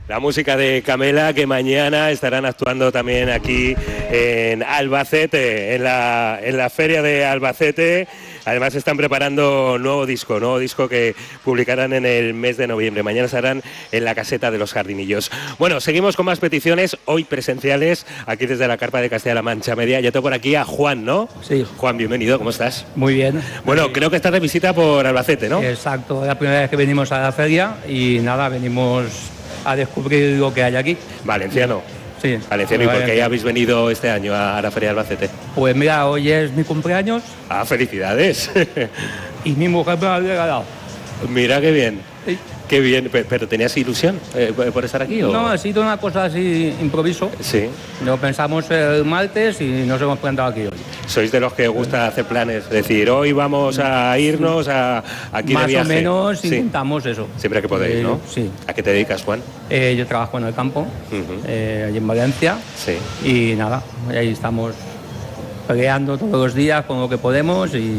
La música de Camela, que mañana estarán actuando también aquí en Albacete, en la feria de Albacete. Además están preparando nuevo disco que publicarán en el mes de noviembre. Mañana estarán en la caseta de los Jardinillos. Bueno, seguimos con más peticiones, hoy presenciales, aquí desde la carpa de Castilla-La Mancha Media. Ya tengo por aquí a Juan, ¿no? Sí. Juan, bienvenido, ¿cómo estás? Muy bien. Bueno, creo que estás de visita por Albacete, ¿no? Exacto, es la primera vez que venimos a la feria y nada, venimos a descubrir lo que hay aquí. Valenciano. Sí. Valenciano, ¿y por qué habéis venido este año a la feria de Albacete? Pues mira, hoy es mi cumpleaños. Ah, felicidades. Y mi mujer me lo ha regalado. Mira qué bien. Sí. Qué bien, pero ¿tenías ilusión por estar aquí? ¿O? No, ha sido una cosa así, improviso. Sí. Lo pensamos el martes y nos hemos plantado aquí hoy. ¿Sois de los que gusta hacer planes? Es decir, hoy vamos a irnos aquí Más de viaje. o menos Sí. intentamos eso. Siempre que podéis, ¿no? Sí. ¿A qué te dedicas, Juan? Yo trabajo en el campo, allí en Valencia. Sí. Y nada, ahí estamos peleando todos los días con lo que podemos y